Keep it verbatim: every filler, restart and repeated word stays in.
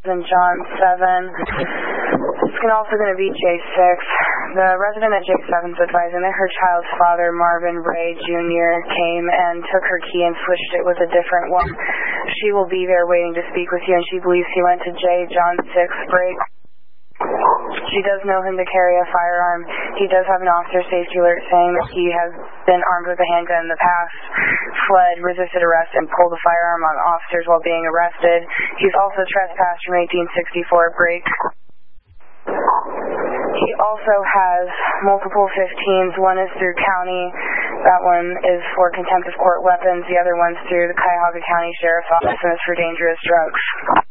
and John seven. This is also going to be J six. The resident at J seven is advising that her child's father, Marvin Ray Junior, came and took her key and switched it with a different one. She will be there waiting to speak with you, and she believes he went to J John six break. She does know him to carry a firearm. He does have an officer safety alert saying that he has been armed with a handgun in the past, fled, resisted arrest, and pulled a firearm on officers while being arrested. He's also trespassed from eighteen sixty-four break. He also has multiple fifteens. One is through county. That one is for contempt of court weapons. The other one's through the Cuyahoga County Sheriff's Office and is for dangerous drugs.